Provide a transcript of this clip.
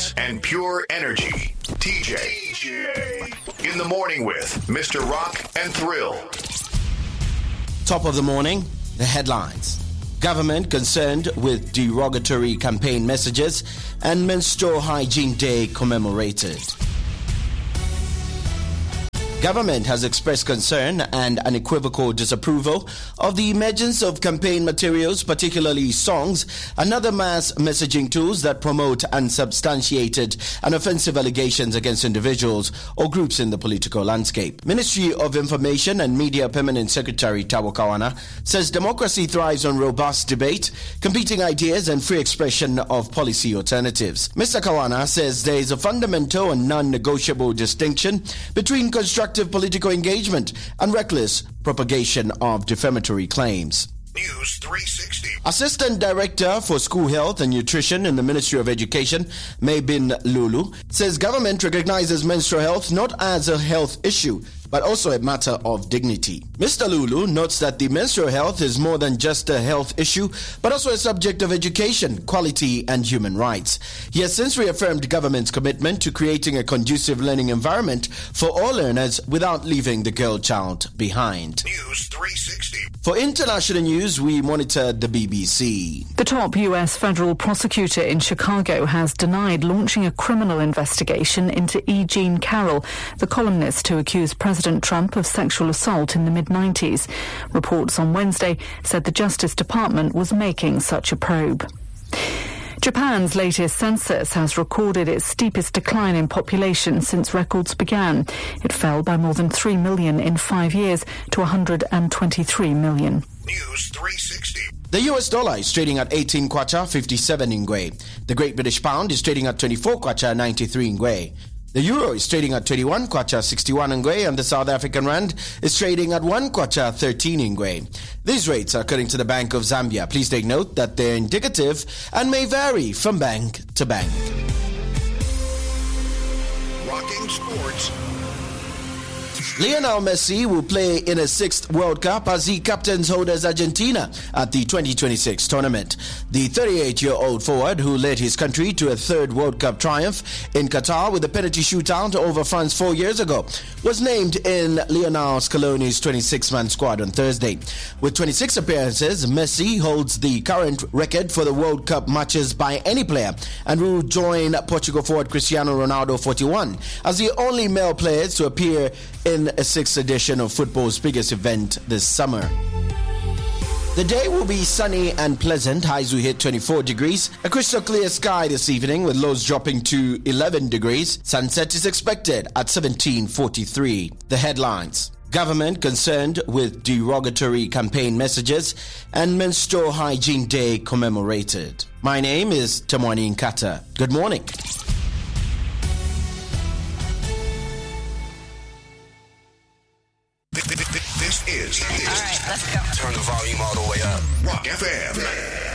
news and pure energy. TJ. In the morning with Mr. Rock and Thrill. Top of the morning, the headlines. Government concerned with derogatory campaign messages and Menstrual Hygiene Day commemorated. Government has expressed concern and unequivocal disapproval of the emergence of campaign materials, particularly songs and other mass messaging tools that promote unsubstantiated and offensive allegations against individuals or groups in the political landscape. Ministry of Information and Media Permanent Secretary Tawo Kawana says democracy thrives on robust debate, competing ideas and free expression of policy alternatives. Mr. Kawana says there is a fundamental and non-negotiable distinction between constructive political engagement and reckless propagation of defamatory claims. News 360. Assistant Director for School Health and Nutrition in the Ministry of Education, Maybin Lulu, says government recognizes menstrual health not as a health issue, but also a matter of dignity. Mr. Lulu notes that the menstrual health is more than just a health issue, but also a subject of education, quality, and human rights. He has since reaffirmed government's commitment to creating a conducive learning environment for all learners without leaving the girl child behind. News 360. For international news, we monitor the BBC. The top U.S. federal prosecutor in Chicago has denied launching a criminal investigation into E. Jean Carroll, the columnist who accused President Trump of sexual assault in the mid-90s. Reports on Wednesday said the Justice Department was making such a probe. Japan's latest census has recorded its steepest decline in population since records began. It fell by more than 3 million in 5 years to 123 million. News 360. The US dollar is trading at 18 kwacha 57 ngwe. The Great British Pound is trading at 24 kwacha 93 ngwe. The euro is trading at 21 kwacha 61 ngwe, and the South African rand is trading at 1 kwacha 13 ngwe. These rates are according to the Bank of Zambia. Please take note that they're indicative and may vary from bank to bank. Rocking sports. Lionel Messi will play in a sixth World Cup as he captains holders Argentina at the 2026 tournament. The 38-year-old forward, who led his country to a third World Cup triumph in Qatar with a penalty shootout over France 4 years ago, was named in Lionel Scaloni's 26-man squad on Thursday. With 26 appearances, Messi holds the current record for the World Cup matches by any player and will join Portugal forward Cristiano Ronaldo, 41, as the only male players to appear in a sixth edition of football's biggest event this summer. The day will be sunny and pleasant. Highs will hit 24 degrees. A crystal clear sky this evening with lows dropping to 11 degrees. Sunset is expected at 17:43. The headlines. Government concerned with derogatory campaign messages and Menstrual Hygiene Day commemorated. My name is Tamwani Nkata. Good morning. This is. All right, let's go. Turn the volume all the way up. Rock FM.